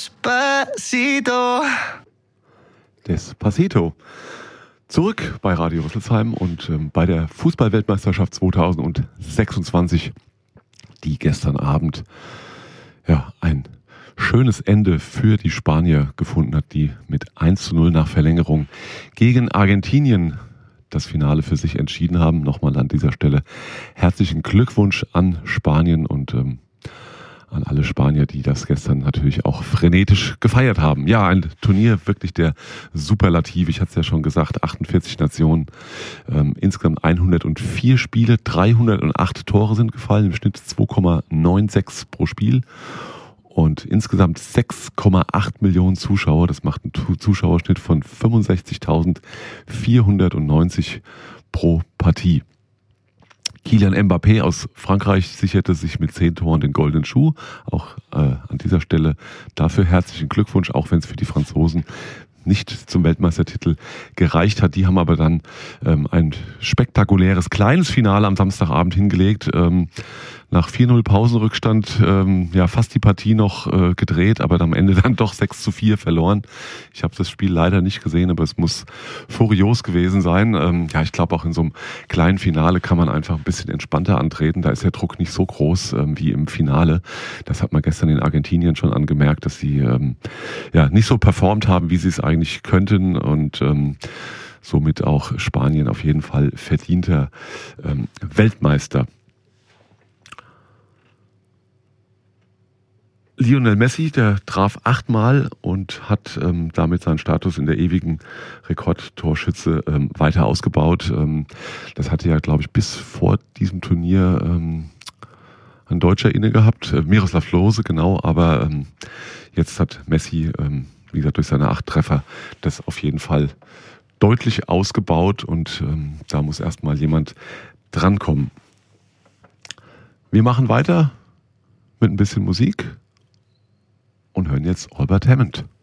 Despacito. Despacito. Zurück bei Radio Rüsselsheim und bei der Fußball-Weltmeisterschaft 2026, die gestern Abend ein schönes Ende für die Spanier gefunden hat, die mit 1:0 nach Verlängerung gegen Argentinien das Finale für sich entschieden haben. Nochmal an dieser Stelle herzlichen Glückwunsch an Spanien und an alle Spanier, die das gestern natürlich auch frenetisch gefeiert haben. Ja, ein Turnier wirklich der Superlative. Ich hatte es ja schon gesagt, 48 Nationen, insgesamt 104 Spiele, 308 Tore sind gefallen, im Schnitt 2,96 pro Spiel und insgesamt 6,8 Millionen Zuschauer. Das macht einen Zuschauerschnitt von 65.490 pro Partie. Kylian Mbappé aus Frankreich sicherte sich mit 10 Toren den goldenen Schuh. Auch an dieser Stelle dafür herzlichen Glückwunsch, auch wenn es für die Franzosen nicht zum Weltmeistertitel gereicht hat. Die haben aber dann ein spektakuläres kleines Finale am Samstagabend hingelegt. Nach 4:0 Pausenrückstand fast die Partie noch gedreht, aber am Ende dann doch 6:4 verloren. Ich habe das Spiel leider nicht gesehen, aber es muss furios gewesen sein. Ich glaube auch in so einem kleinen Finale kann man einfach ein bisschen entspannter antreten. Da ist der Druck nicht so groß wie im Finale. Das hat man gestern in Argentinien schon angemerkt, dass sie nicht so performt haben, wie sie es eigentlich könnten und somit auch Spanien auf jeden Fall verdienter Weltmeister. Lionel Messi, der traf 8-mal und hat damit seinen Status in der ewigen Rekordtorschütze weiter ausgebaut. Das hatte ja, glaube ich, bis vor diesem Turnier ein Deutscher inne gehabt, Miroslav Klose, genau, aber jetzt hat Messi, wie gesagt, durch seine 8 Treffer das auf jeden Fall deutlich ausgebaut und da muss erstmal jemand drankommen. Wir machen weiter mit ein bisschen Musik und hören jetzt Albert Hammond.